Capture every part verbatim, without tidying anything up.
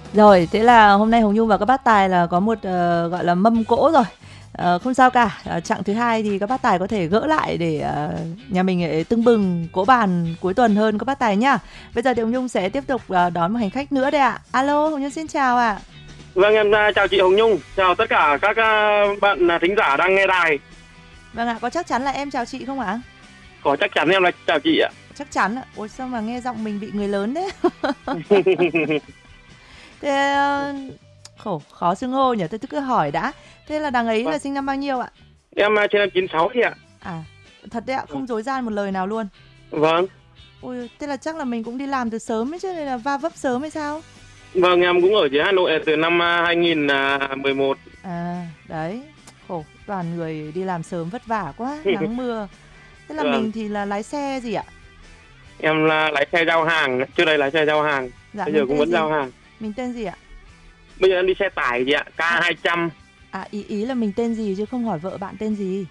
Rồi, thế là hôm nay Hồng Nhung và các bác tài là có một uh, gọi là mâm cỗ rồi. Uh, không sao cả, uh, chặng thứ hai thì các bác tài có thể gỡ lại để uh, nhà mình tưng bừng cỗ bàn cuối tuần hơn các bác tài nhá. Bây giờ thì Hồng Nhung sẽ tiếp tục uh, đón một hành khách nữa đây ạ. Alo, Hồng Nhung xin chào ạ. Vâng, em chào chị Hồng Nhung, chào tất cả các uh, bạn thính giả đang nghe đài. Vâng ạ, có chắc chắn là em chào chị không ạ? Có chắc chắn em là chào chị ạ. Chắc chắn ạ. Ôi sao mà nghe giọng mình bị người lớn đấy. Thế uh, khổ khó xưng hô nhỉ, tôi cứ hỏi đã. Thế là đằng ấy vâng. là sinh năm bao nhiêu ạ? Em sinh năm chín sáu chị ạ. À, thật đấy ạ, không dối gian một lời nào luôn. Vâng. Ôi, thế là chắc là mình cũng đi làm từ sớm ấy chứ, nên là va vấp sớm hay sao? Vâng, em cũng ở dưới Hà Nội từ năm hai nghìn mười một. À, đấy, khổ, toàn người đi làm sớm vất vả quá, nắng mưa. Thế là vâng. mình thì là lái xe gì ạ? Em là lái xe giao hàng, trước đây lái xe giao hàng, dạ, bây giờ cũng vẫn gì? giao hàng. Mình tên gì ạ? Bây giờ em đi xe tải chị ạ, K hai trăm. À, ý ý là mình tên gì chứ không hỏi vợ bạn tên gì?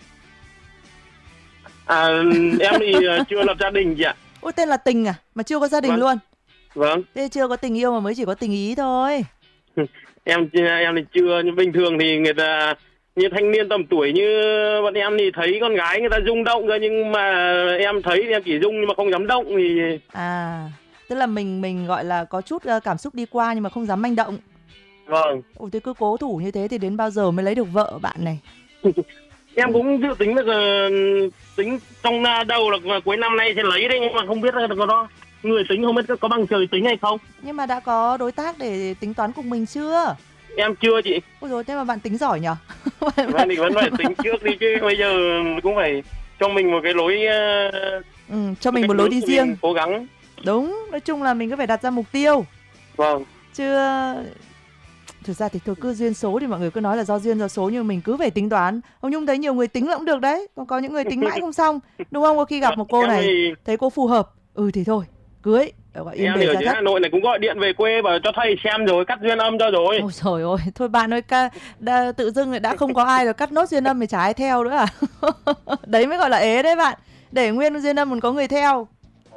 À, em thì chưa lập gia đình chị ạ. Ôi, tên là Tình à? Mà chưa có gia đình vâng. luôn? Vâng. Thế chưa có tình yêu mà mới chỉ có tình ý thôi. Em em thì chưa, nhưng bình thường thì người ta như thanh niên tầm tuổi như bọn em thì thấy con gái người ta rung động rồi, nhưng mà em thấy thì em chỉ rung nhưng mà không dám động thì. À, tức là mình mình gọi là có chút cảm xúc đi qua nhưng mà không dám manh động. Vâng. Ôi, thế cứ cố thủ như thế thì đến bao giờ mới lấy được vợ bạn này? Em cũng dự tính là tính trong đầu là cuối năm nay sẽ lấy đấy, nhưng mà không biết là có đó người tính không biết có bằng trời tính hay không. Nhưng mà đã có đối tác để tính toán cùng mình chưa? Em chưa chị. Ôi dồi, thế mà bạn tính giỏi nhở? Vâng thì vẫn phải tính trước đi chứ, bây giờ cũng phải cho mình một cái lối uh, ừ, cho mình một lối đi riêng, cố gắng. Đúng, nói chung là mình cứ phải đặt ra mục tiêu. Vâng. Chứ thực ra thì thôi cứ duyên số thì mọi người cứ nói là do duyên do số, nhưng mình cứ phải tính toán. Ông Nhung thấy nhiều người tính là cũng được đấy, còn có những người tính mãi không xong, đúng không? Có khi gặp một cô này thì... thấy cô phù hợp, ừ thì thôi cưới. Gọi em ở dưới Hà Nội này cũng gọi điện về quê bảo cho thầy xem rồi, cắt duyên âm cho rồi. Ôi trời ơi, thôi bạn ơi, ca, đã, tự dưng lại đã không có ai rồi cắt nốt duyên âm thì chả ai theo nữa à? Đấy mới gọi là ế đấy bạn. Để nguyên duyên âm còn có người theo.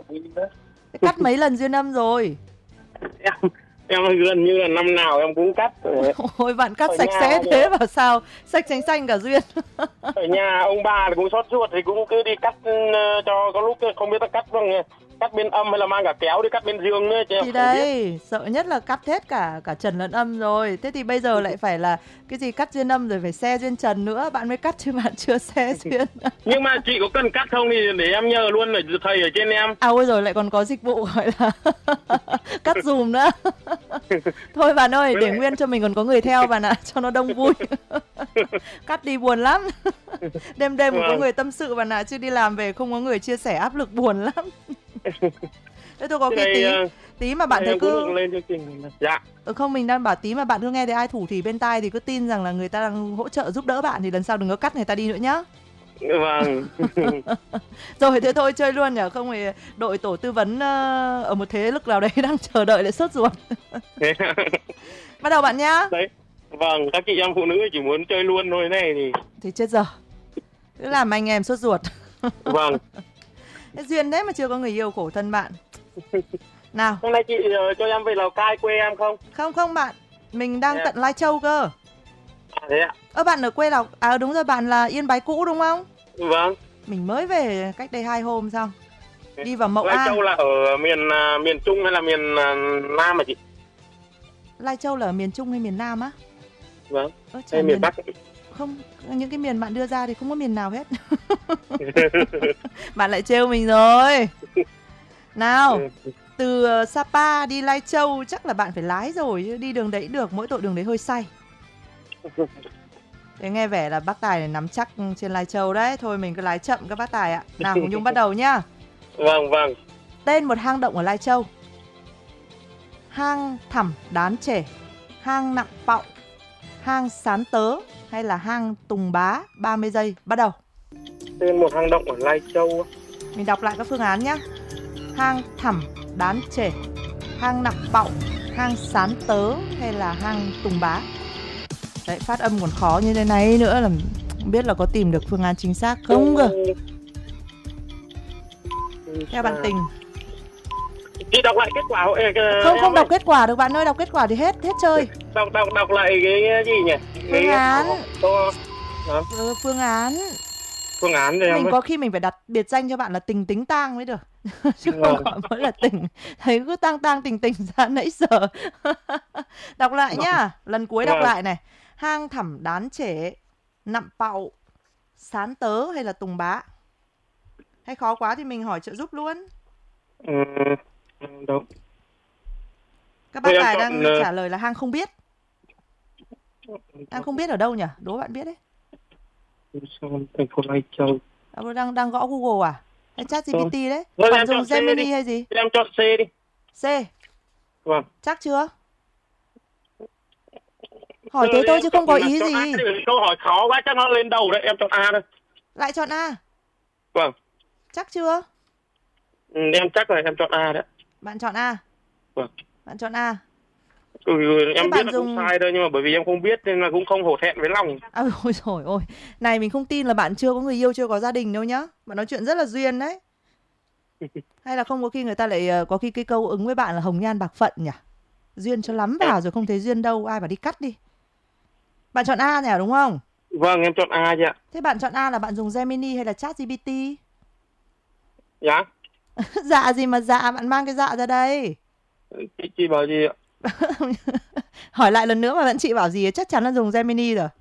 Cắt mấy lần duyên âm rồi? Em em gần như là năm nào em cũng cắt rồi. Ôi bạn cắt ở sạch sẽ thế mà sao sạch xanh xanh cả duyên. Ở nhà ông bà cũng xót ruột thì cũng cứ đi cắt cho, có lúc không biết là cắt bằng cắt bên âm hay là mang cả kéo đi cắt bên dương nữa chứ. Thì đấy, sợ nhất là cắt hết cả cả trần lẫn âm rồi. Thế thì bây giờ lại phải là cái gì cắt duyên âm rồi phải xe duyên trần nữa, bạn mới cắt chứ bạn chưa xe duyên. Nhưng mà chị có cần cắt không thì để em nhờ luôn ở thầy ở trên em. À ôi rồi lại còn có dịch vụ gọi là cắt dùm nữa. Thôi bạn ơi, để nguyên cho mình còn có người theo bạn ạ, cho nó đông vui. Cắt đi buồn lắm. Đêm đêm vâng. có người tâm sự bạn ạ, chứ đi làm về không có người chia sẻ áp lực buồn lắm. Thế tôi có khi tí tí mà bạn thấy cứ lên chương trình. Dạ. Ừ, không, mình đang bảo tí mà bạn cứ nghe thấy ai thủ thì bên tai thì cứ tin rằng là người ta đang hỗ trợ giúp đỡ bạn, thì lần sau đừng có cắt người ta đi nữa nhá. Vâng. Rồi thế thôi chơi luôn nhỉ, không thì đội tổ tư vấn ở một thế lực nào đấy đang chờ đợi để sốt ruột. Bắt đầu bạn nhá. Đấy. Vâng, các chị em phụ nữ chỉ muốn chơi luôn thôi này thì thì chết giờ. Cứ làm anh em sốt ruột. Vâng. Thế duyên đấy mà chưa có người yêu, khổ thân bạn. Nào. Hôm nay chị uh, cho em về Lào Cai quê em không? Không không bạn, mình đang yeah. tận Lai Châu cơ. À thế ạ? Ơ bạn ở quê Lào, à đúng rồi, bạn là Yên Bái cũ đúng không? Vâng. Mình mới về cách đây hai hôm xong. Đi vào Mậu Lai An. Lai Châu là ở miền uh, miền Trung hay là miền uh, Nam hả chị? Lai Châu là ở miền Trung hay miền Nam á? Vâng. Ơ, hay miền, miền Bắc. Không, những cái miền bạn đưa ra thì không có miền nào hết. Bạn lại trêu mình rồi. Nào, từ Sapa đi Lai Châu chắc là bạn phải lái rồi, đi đường đấy được, mỗi tội đường đấy hơi say. Thế nghe vẻ là bác Tài này nắm chắc trên Lai Châu đấy. Thôi mình cứ lái chậm các bác Tài ạ. Nào Hồng Nhung bắt đầu nhá. Vâng vâng. Tên một hang động ở Lai Châu: hang Thẳm Đán Trể, hang Nặm Pọng, hang Sán Tớ hay là hang Tùng Bá. Ba mươi giây, bắt đầu. Tên một hang động ở Lai Châu. Mình đọc lại các phương án nhé: hang Thẳm Đán Trể, hang Nặm Pọng, hang Sán Tớ hay là hang Tùng Bá. Đấy, phát âm còn khó như thế này nữa là không biết là có tìm được phương án chính xác không cơ. Theo bạn Tình. Chị đọc lại kết quả hội Không, không đọc kết quả được bạn ơi, đọc kết quả thì hết hết chơi. Đọc đọc đọc lại cái gì nhỉ? Phương án. Tô, ừ, phương án. Phương án đây em. Mình có khi mình phải đặt biệt danh cho bạn là Tình Tính Tang mới được. Chứ không Vâng. gọi mới là Tình. Thấy cứ tang tang tình tình ra nãy giờ. Đọc lại nhá. Lần cuối đọc Vâng. lại này. Hang thẳm đán trẻ, nặm pạo, sán tớ hay là tùng bá? Hay khó quá thì mình hỏi trợ giúp luôn. Ừ, đâu. Các bác Thôi em tài chọn, đang ờ, trả lời là hang không biết. Hang không biết ở đâu nhỉ? Đố bạn biết đấy. Thành phố Lai Châu. À, đang đang gõ Google à? Hay chat giê pê tê đấy? Vâng, Bạn em dùng chọn C Gemini đi. hay gì? Em chọn C đi. C. Vâng. Chắc chưa? Hỏi thế thôi chứ không có ý chọn gì. A đi, câu hỏi khó quá chắc nó lên đầu đấy, em chọn A thôi. Lại chọn A. Vâng. Chắc chưa? Ừ, em chắc rồi, em chọn A đấy. Bạn chọn A. Vâng. Bạn chọn A. Ừ, em bạn biết là dùng- cũng sai thôi, nhưng mà bởi vì em không biết nên là cũng không hổ thẹn với lòng. À, ôi trời ơi. Này mình không tin là bạn chưa có người yêu, chưa có gia đình đâu nhá. Bạn nói chuyện rất là duyên đấy. Hay là không có khi người ta lại ờ, có khi cái câu ứng với bạn là hồng nhan bạc phận nhỉ? Duyên cho lắm vào rồi không thấy duyên đâu, ai bảo đi cắt đi. Bạn chọn A nhỉ đúng không? Vâng, em chọn A chứ ạ. Thế bạn chọn A là bạn dùng Gemini hay là chat giê pê tê? Dạ. Dạ gì mà dạ, bạn mang cái dạ ra đây. Chị, chị bảo gì ạ? Hỏi lại lần nữa mà bạn chị bảo gì chắc chắn là dùng Gemini rồi.